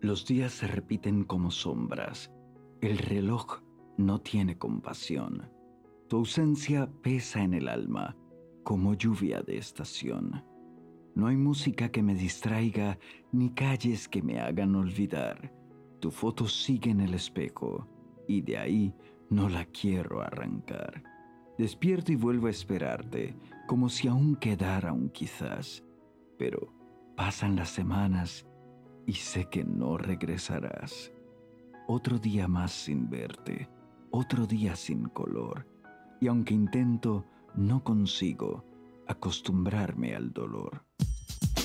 Los días se repiten como sombras. El reloj no tiene compasión. Tu ausencia pesa en el alma como lluvia de estación. No hay música que me distraiga ni calles que me hagan olvidar. Tu foto sigue en el espejo y de ahí no la quiero arrancar. Despierto y vuelvo a esperarte como si aún quedara un quizás. Pero pasan las semanas y sé que no regresarás. Otro día más sin verte, otro día sin color, y aunque intento, no consigo acostumbrarme al dolor.